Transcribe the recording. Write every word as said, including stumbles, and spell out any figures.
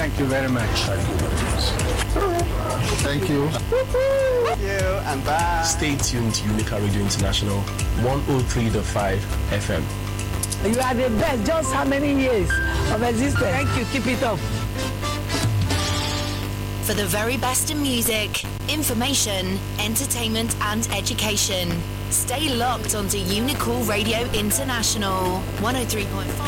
Thank you very much. Thank you. Thank you, and bye. Stay tuned to Unica Radio International, one oh three point five F M. You are the best. Just how many years of existence? Thank you. Keep it up. For the very best in music, information, entertainment and education, stay locked onto Unicool Radio International, one oh three point five.